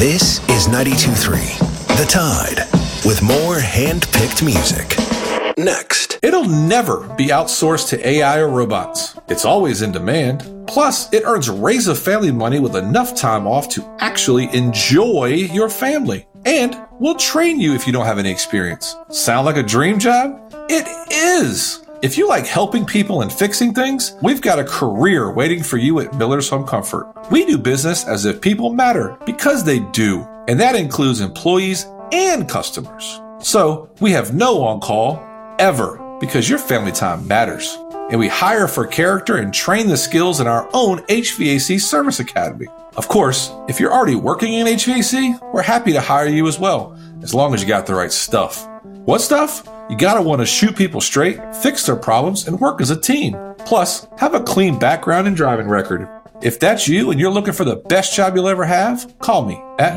This is 92.3 The Tide, with more hand-picked music. Next. It'll never be outsourced to AI or robots. It's always in demand. Plus, it earns Raise a Family money with enough time off to actually enjoy your family. And we'll train you if you don't have any experience. Sound like a dream job? It is! If you like helping people and fixing things, we've got a career waiting for you at Miller's Home Comfort. We do business as if people matter, because they do. And that includes employees and customers. So, we have no on-call, ever, because your family time matters. And we hire for character and train the skills in our own HVAC Service Academy. Of course, if you're already working in HVAC, we're happy to hire you as well, as long as you got the right stuff. What stuff? You gotta want to shoot people straight, fix their problems, and work as a team. Plus, have a clean background and driving record. If that's you and you're looking for the best job you'll ever have, call me at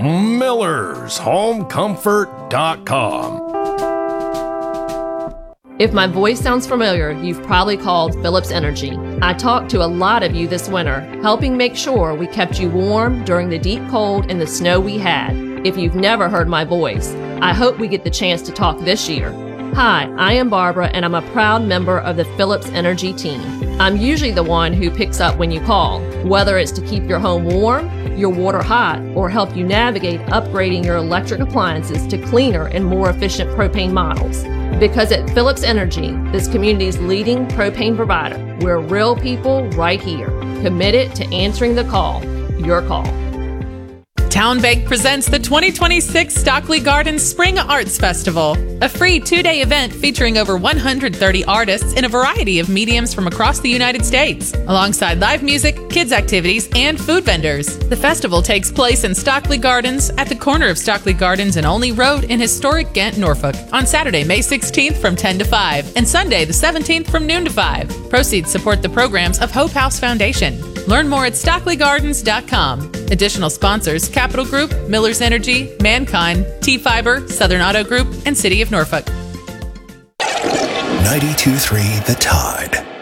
millershomecomfort.com. If my voice sounds familiar, you've probably called Phillips Energy. I talked to a lot of you this winter, helping make sure we kept you warm during the deep cold and the snow we had. If you've never heard my voice, I hope we get the chance to talk this year. Hi, I am Barbara, and I'm a proud member of the Phillips Energy team. I'm usually the one who picks up when you call, whether it's to keep your home warm, your water hot, or help you navigate upgrading your electric appliances to cleaner and more efficient propane models. Because at Phillips Energy, this community's leading propane provider, we're real people right here, committed to answering the call, your call. Town Bank presents the 2026 Stockley Gardens Spring Arts Festival, a free 2-day event featuring over 130 artists in a variety of mediums from across the United States, alongside live music, kids' activities, and food vendors. The festival takes place in Stockley Gardens at the corner of Stockley Gardens and Olney Road in historic Ghent, Norfolk, on Saturday, May 16th from 10 to 5, and Sunday, the 17th from noon to 5. Proceeds support the programs of Hope House Foundation. Learn more at StockleyGardens.com. Additional sponsors: Capital Group, Miller's Energy, Mankind, T-Fiber, Southern Auto Group, and City of Norfolk. 92.3 The Tide.